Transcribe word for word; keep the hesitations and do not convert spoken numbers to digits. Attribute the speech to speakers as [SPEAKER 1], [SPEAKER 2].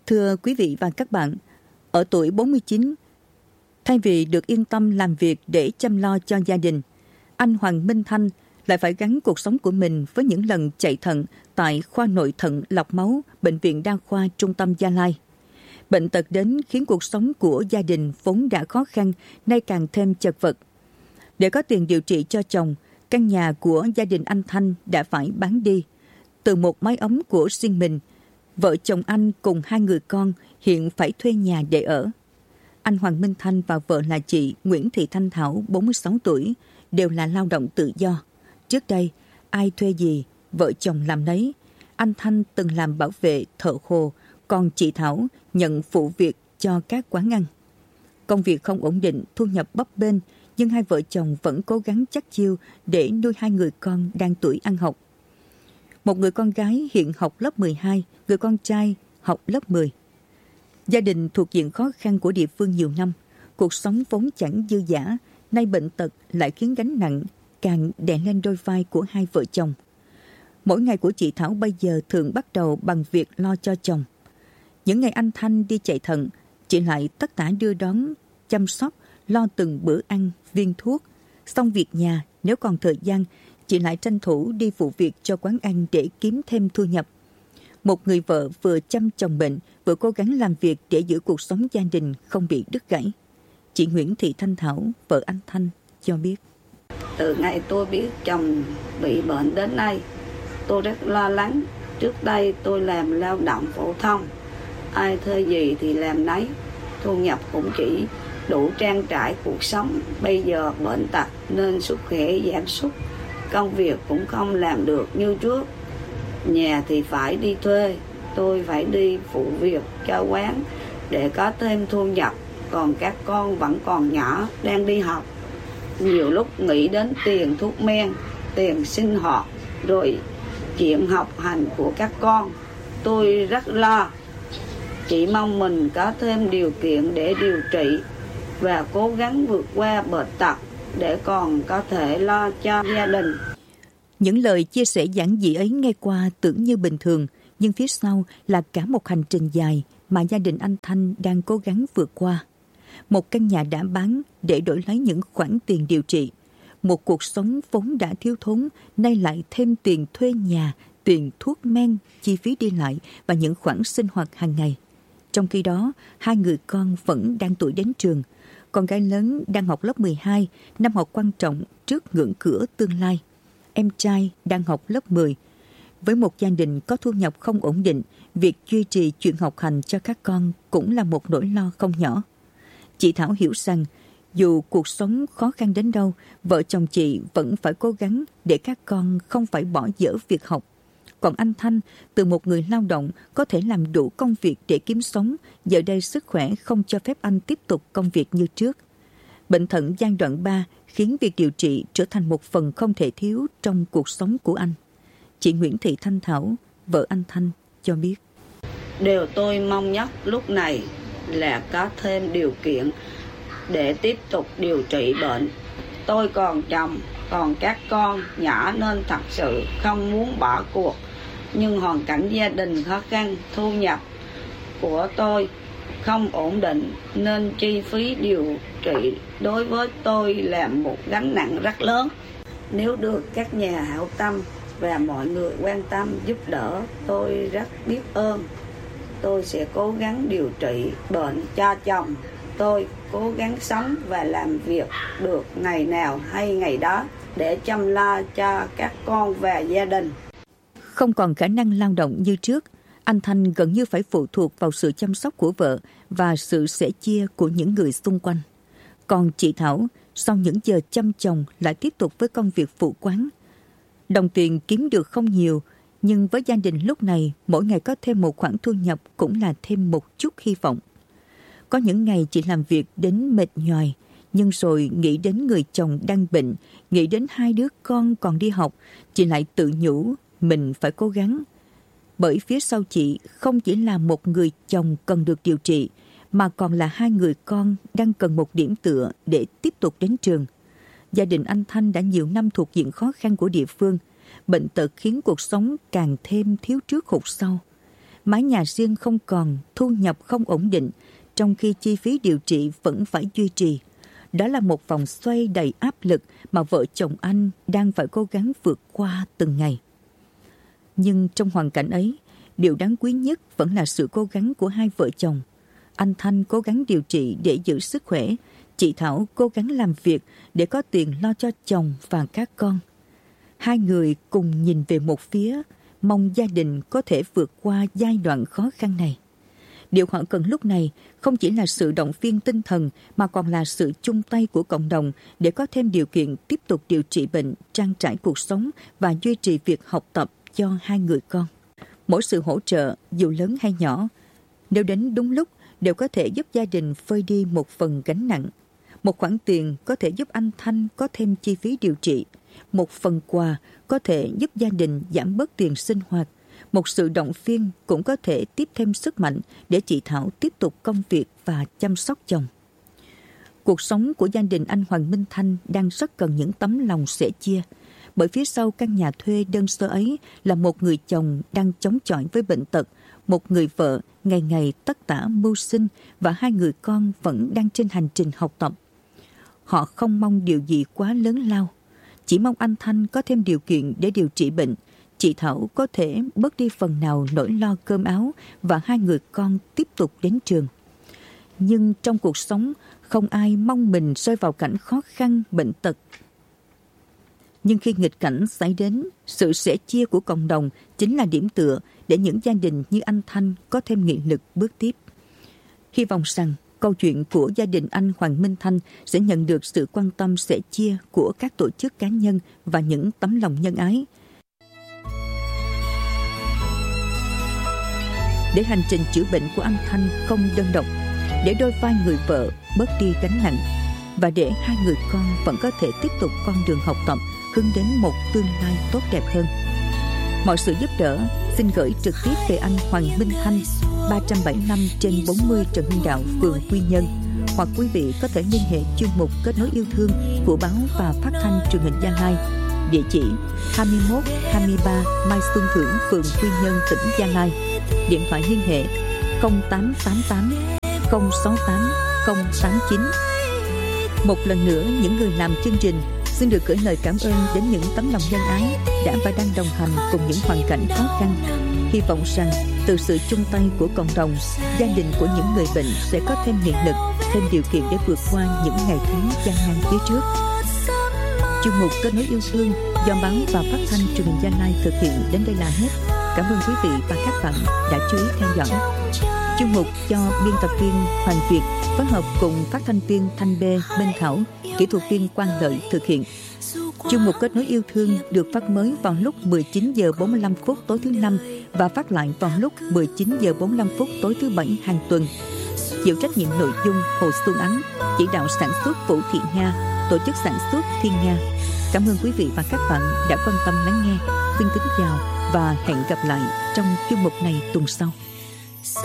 [SPEAKER 1] Thưa quý vị và các bạn, ở tuổi bốn mươi chín, thay vì được yên tâm làm việc để chăm lo cho gia đình, anh Hoàng Minh Thanh lại phải gắn cuộc sống của mình với những lần chạy thận tại khoa nội thận lọc máu Bệnh viện Đa khoa Trung tâm Gia Lai. Bệnh tật đến khiến cuộc sống của gia đình vốn đã khó khăn, nay càng thêm chật vật. Để có tiền điều trị cho chồng, căn nhà của gia đình anh Thanh đã phải bán đi. Từ một mái ấm của riêng mình, vợ chồng anh cùng hai người con hiện phải thuê nhà để ở. Anh Hoàng Minh Thanh và vợ là chị Nguyễn Thị Thanh Thảo, bốn mươi sáu tuổi, đều là lao động tự do. Trước đây, ai thuê gì, vợ chồng làm nấy. Anh Thanh từng làm bảo vệ, thợ hồ, còn chị Thảo nhận phụ việc cho các quán ăn. Công việc không ổn định, thu nhập bấp bênh, nhưng hai vợ chồng vẫn cố gắng chắc chiêu để nuôi hai người con đang tuổi ăn học. Một người con gái hiện học lớp mười hai, người con trai học lớp mười. Gia đình thuộc diện khó khăn của địa phương nhiều năm, cuộc sống vốn chẳng dư dả, nay bệnh tật lại khiến gánh nặng càng đè lên đôi vai của hai vợ chồng. Mỗi ngày của chị Thảo bây giờ thường bắt đầu bằng việc lo cho chồng. Những ngày anh Thanh đi chạy thận, chị lại tất tả đưa đón, chăm sóc, lo từng bữa ăn, viên thuốc. Xong việc nhà, nếu còn thời gian, chị lại tranh thủ đi phụ việc cho quán ăn để kiếm thêm thu nhập. Một người vợ vừa chăm chồng bệnh, vừa cố gắng làm việc để giữ cuộc sống gia đình không bị đứt gãy. Chị Nguyễn Thị Thanh Thảo, vợ anh Thanh, cho biết.
[SPEAKER 2] Từ ngày tôi biết chồng bị bệnh đến nay, tôi rất lo lắng. Trước đây tôi làm lao động phổ thông, ai thuê gì thì làm nấy, thu nhập cũng chỉ đủ trang trải cuộc sống. Bây giờ bệnh tật nên sức khỏe giảm sút, công việc cũng không làm được như trước. Nhà thì phải đi thuê, tôi phải đi phụ việc cho quán để có thêm thu nhập. Còn các con vẫn còn nhỏ, đang đi học. Nhiều lúc nghĩ đến tiền thuốc men, tiền sinh hoạt, rồi chuyện học hành của các con, tôi rất lo. Chỉ mong mình có thêm điều kiện để điều trị và cố gắng vượt qua bệnh tật để còn có thể lo cho gia đình.
[SPEAKER 1] Những lời chia sẻ giản dị ấy nghe qua tưởng như bình thường, nhưng phía sau là cả một hành trình dài mà gia đình anh Thanh đang cố gắng vượt qua. Một căn nhà đã bán để đổi lấy những khoản tiền điều trị. Một cuộc sống vốn đã thiếu thốn, nay lại thêm tiền thuê nhà, tiền thuốc men, chi phí đi lại và những khoản sinh hoạt hàng ngày. Trong khi đó, hai người con vẫn đang tuổi đến trường. Con gái lớn đang học lớp mười hai, năm học quan trọng trước ngưỡng cửa tương lai. Em trai đang học lớp mười. Với một gia đình có thu nhập không ổn định, việc duy trì chuyện học hành cho các con cũng là một nỗi lo không nhỏ. Chị Thảo hiểu rằng, dù cuộc sống khó khăn đến đâu, vợ chồng chị vẫn phải cố gắng để các con không phải bỏ dở việc học. Còn anh Thanh, từ một người lao động có thể làm đủ công việc để kiếm sống, giờ đây sức khỏe không cho phép anh tiếp tục công việc như trước. Bệnh thận giai đoạn ba khiến việc điều trị trở thành một phần không thể thiếu trong cuộc sống của anh. Chị Nguyễn Thị Thanh Thảo, vợ anh Thanh, cho biết.
[SPEAKER 2] Điều tôi mong nhất lúc này là có thêm điều kiện để tiếp tục điều trị bệnh. Tôi còn chồng, còn các con nhỏ nên thật sự không muốn bỏ cuộc. Nhưng hoàn cảnh gia đình khó khăn, thu nhập của tôi không ổn định nên chi phí điều trị đối với tôi là một gánh nặng rất lớn. Nếu được các nhà hảo tâm và mọi người quan tâm giúp đỡ, tôi rất biết ơn. Tôi sẽ cố gắng điều trị bệnh cho chồng. Tôi cố gắng sống và làm việc được ngày nào hay ngày đó để chăm lo cho các con và gia đình.
[SPEAKER 1] Không còn khả năng lao động như trước, anh Thanh gần như phải phụ thuộc vào sự chăm sóc của vợ và sự sẻ chia của những người xung quanh. Còn chị Thảo, sau những giờ chăm chồng lại tiếp tục với công việc phụ quán. Đồng tiền kiếm được không nhiều, nhưng với gia đình lúc này, mỗi ngày có thêm một khoản thu nhập cũng là thêm một chút hy vọng. Có những ngày chị làm việc đến mệt nhoài, nhưng rồi nghĩ đến người chồng đang bệnh, nghĩ đến hai đứa con còn đi học, chị lại tự nhủ mình phải cố gắng. Bởi phía sau chị không chỉ là một người chồng cần được điều trị, mà còn là hai người con đang cần một điểm tựa để tiếp tục đến trường. Gia đình anh Thanh đã nhiều năm thuộc diện khó khăn của địa phương. Bệnh tật khiến cuộc sống càng thêm thiếu trước hụt sau. mái nhà riêng không còn, thu nhập không ổn định, trong khi chi phí điều trị vẫn phải duy trì. Đó là một vòng xoay đầy áp lực mà vợ chồng anh đang phải cố gắng vượt qua từng ngày. Nhưng trong hoàn cảnh ấy, điều đáng quý nhất vẫn là sự cố gắng của hai vợ chồng. Anh Thanh cố gắng điều trị để giữ sức khỏe, chị Thảo cố gắng làm việc để có tiền lo cho chồng và các con. Hai người cùng nhìn về một phía, mong gia đình có thể vượt qua giai đoạn khó khăn này. Điều họ cần lúc này không chỉ là sự động viên tinh thần mà còn là sự chung tay của cộng đồng để có thêm điều kiện tiếp tục điều trị bệnh, trang trải cuộc sống và duy trì việc học tập cho hai người con. Mỗi sự hỗ trợ, dù lớn hay nhỏ, nếu đến đúng lúc đều có thể giúp gia đình phơi đi một phần gánh nặng. Một khoản tiền có thể giúp anh Thanh có thêm chi phí điều trị. Một phần quà có thể giúp gia đình giảm bớt tiền sinh hoạt. Một sự động viên cũng có thể tiếp thêm sức mạnh để chị Thảo tiếp tục công việc và chăm sóc chồng. Cuộc sống của gia đình anh Hoàng Minh Thanh đang rất cần những tấm lòng sẻ chia. Bởi phía sau căn nhà thuê đơn sơ ấy là một người chồng đang chống chọi với bệnh tật, một người vợ ngày ngày tất tả mưu sinh và hai người con vẫn đang trên hành trình học tập. Họ không mong điều gì quá lớn lao, chỉ mong anh Thanh có thêm điều kiện để điều trị bệnh, chị Thảo có thể bớt đi phần nào nỗi lo cơm áo và hai người con tiếp tục đến trường. Nhưng trong cuộc sống, không ai mong mình rơi vào cảnh khó khăn, bệnh tật. Nhưng khi nghịch cảnh xảy đến, sự sẻ chia của cộng đồng chính là điểm tựa để những gia đình như anh Thanh có thêm nghị lực bước tiếp. Hy vọng rằng câu chuyện của gia đình anh Hoàng Minh Thanh sẽ nhận được sự quan tâm sẻ chia của các tổ chức cá nhân và những tấm lòng nhân ái. Để hành trình chữa bệnh của anh Thanh không đơn độc, để đôi vai người vợ bớt đi gánh nặng và để hai người con vẫn có thể tiếp tục con đường học tập hướng đến một tương lai tốt đẹp hơn. Mọi sự giúp đỡ xin gửi trực tiếp về anh Hoàng Minh Thanh, ba trăm bảy mươi lăm trên bốn mươi Trần Hưng Đạo, phường Quy Nhơn, hoặc quý vị có thể liên hệ chuyên mục Kết nối yêu thương của báo và phát thanh truyền hình Gia Lai, địa chỉ hai mươi mốt hai mươi ba Mai Xuân Thưởng, phường Quy Nhơn, tỉnh Gia Lai, điện thoại liên hệ không tám tám tám không sáu tám không tám chín. Một lần nữa, những người làm chương trình xin được gửi lời cảm ơn đến những tấm lòng nhân ái đã và đang đồng hành cùng những hoàn cảnh khó khăn. Hy vọng rằng từ sự chung tay của cộng đồng, gia đình của những người bệnh sẽ có thêm nghị lực, thêm điều kiện để vượt qua những ngày tháng gian nan phía trước. Chuyên mục Kết nối yêu thương do báo và phát thanh truyền hình Gia Lai thực hiện đến đây là hết. Cảm ơn quý vị và các bạn đã chú ý theo dõi. Chuyên mục do biên tập viên Hoàng Việt phối hợp cùng phát thanh viên Thanh B, Minh Thảo, kỹ thuật viên Quang Lợi thực hiện. Chuyên mục Kết nối yêu thương được phát mới vào lúc mười chín giờ bốn mươi lăm phút tối thứ năm và phát lại vào lúc mười chín giờ bốn mươi lăm phút tối thứ bảy hàng tuần. Chịu trách nhiệm nội dung Hồ Xuân Ánh, chỉ đạo sản xuất Vũ Thị Nga, tổ chức sản xuất Thiên Nga. Cảm ơn quý vị và các bạn đã quan tâm lắng nghe. Xin kính chào và hẹn gặp lại trong chuyên mục này tuần sau.